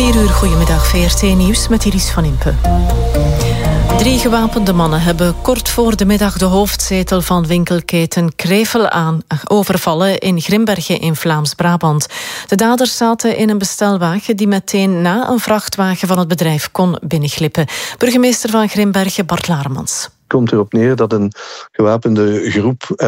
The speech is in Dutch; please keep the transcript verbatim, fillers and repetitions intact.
vier uur, goedemiddag, V R T Nieuws met Iris van Impe. Drie gewapende mannen hebben kort voor de middag de hoofdzetel van winkelketen Krevel aan overvallen in Grimbergen in Vlaams-Brabant. De daders zaten in een bestelwagen die meteen na een vrachtwagen van het bedrijf kon binnenglippen. Burgemeester van Grimbergen, Bart Laremans. Het komt erop neer dat een gewapende groep